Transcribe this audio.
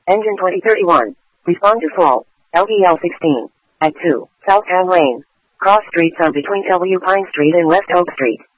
Engine 2031. Respond to fall. LVL 16. At 2. South Town Lane. Cross streets are between W Pine Street and West Oak Street.